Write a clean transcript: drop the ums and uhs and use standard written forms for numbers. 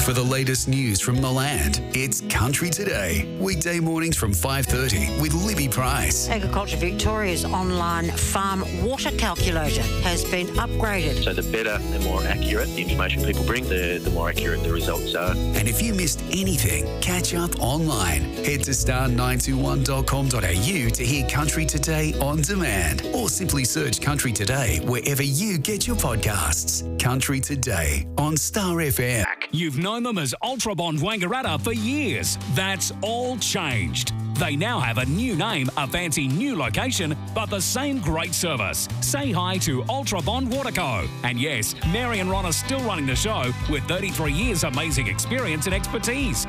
For the latest news from the land, it's Country Today. Weekday mornings from 5:30 with Libby Price. Agriculture Victoria's online farm water calculator has been upgraded. So the better and more accurate the information people bring, the more accurate the results are. And if you missed anything, catch up online. Head to star921.com.au to hear Country Today on demand, or simply search Country Today wherever you get your podcasts. Country Today on Star FM. You've known them as Ultra Bond Wangaratta for years. That's all changed. They now have a new name, a fancy new location, but the same great service. Say hi to Ultra Bond Waterco. And yes, Mary and Ron are still running the show with 33 years amazing experience and expertise.